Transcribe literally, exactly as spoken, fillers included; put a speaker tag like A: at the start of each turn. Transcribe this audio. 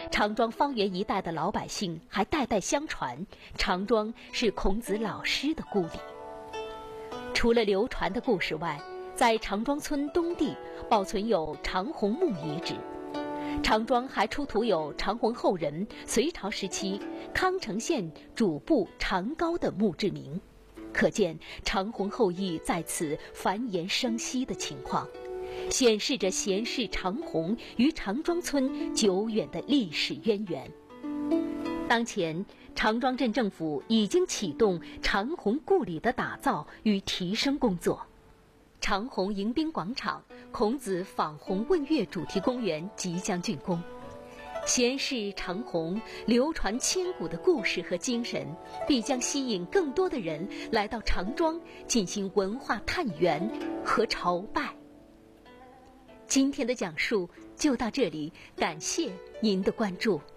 A: 常庄方圆一带的老百姓还代代相传，常庄是孔子老师的故里。除了流传的故事外，在常庄村东地保存有长虹墓遗址。常庄还出土有长虹后人隋朝时期康城县主簿常高的墓志铭，可见长虹后裔在此繁衍生息的情况，显示着贤士长虹与常庄村久远的历史渊源。当前，常庄镇政府已经启动长虹故里的打造与提升工作。长虹迎宾广场、孔子访虹问月主题公园即将竣工。贤士长虹流传千古的故事和精神，必将吸引更多的人来到常庄进行文化探源和朝拜。今天的讲述就到这里，感谢您的关注。